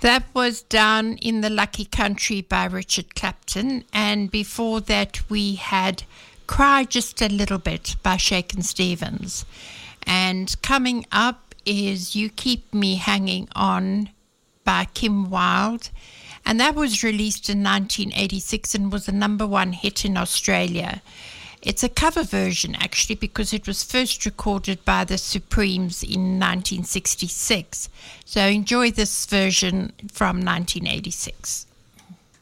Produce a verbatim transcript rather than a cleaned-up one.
That was Down in the Lucky Country by Richard Clapton. And before that, we had Cry Just a Little Bit by Shakin' Stevens. And coming up is You Keep Me Hanging On by Kim Wilde. And that was released in nineteen eighty-six and was a number one hit in Australia. It's a cover version, actually, because it was first recorded by the Supremes in nineteen sixty-six. So enjoy this version from nineteen eighty-six.